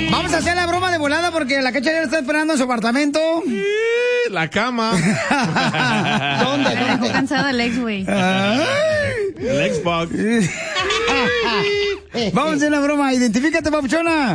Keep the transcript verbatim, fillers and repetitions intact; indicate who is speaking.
Speaker 1: Vamos a hacer la broma de volada porque la Cacha ya está esperando en su apartamento.
Speaker 2: La cama.
Speaker 1: ¿Dónde?
Speaker 3: Me dejó cansada el ex, güey.
Speaker 2: El Xbox.
Speaker 1: Vamos a hacer la broma. Identifícate, papuchona.